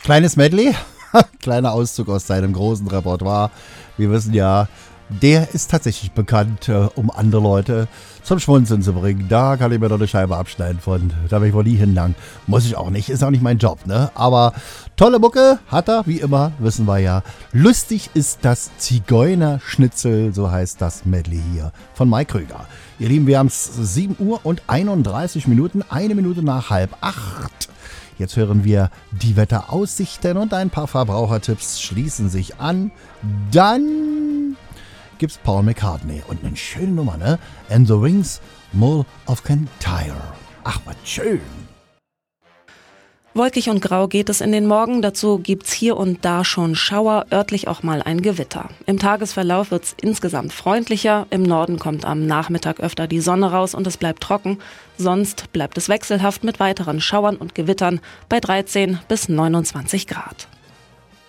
Kleines Medley, kleiner Auszug aus seinem großen Repertoire. Wir wissen ja, der ist tatsächlich bekannt, um andere Leute zum Schmunzeln zu bringen. Da kann ich mir doch eine Scheibe abschneiden von. Da will ich wohl nie hinlangen. Muss ich auch nicht, ist auch nicht mein Job, ne? Aber tolle Mucke hat er, wie immer, wissen wir ja. Lustig ist das Zigeunerschnitzel, so heißt das Medley hier von Mike Krüger. Ihr Lieben, wir haben es 7 Uhr und 31 Minuten, 1 Minute nach 7:30. Jetzt hören wir die Wetteraussichten und ein paar Verbrauchertipps schließen sich an. Dann gibt's Paul McCartney und eine schöne Nummer, ne? And the Rings, Mull of Kintyre. Ach, was schön. Wolkig und grau geht es in den Morgen. Dazu gibt's hier und da schon Schauer, örtlich auch mal ein Gewitter. Im Tagesverlauf wird's insgesamt freundlicher. Im Norden kommt am Nachmittag öfter die Sonne raus und es bleibt trocken. Sonst bleibt es wechselhaft mit weiteren Schauern und Gewittern bei 13 bis 29 Grad.